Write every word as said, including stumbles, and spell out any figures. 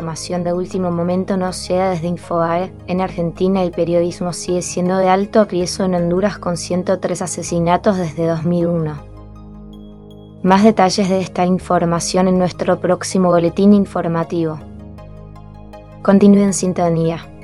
información de último momento nos llega desde Infobae, en Argentina el periodismo sigue siendo de alto riesgo en Honduras con ciento tres asesinatos desde dos mil uno. Más detalles de esta información en nuestro próximo boletín informativo. Continúe en sintonía.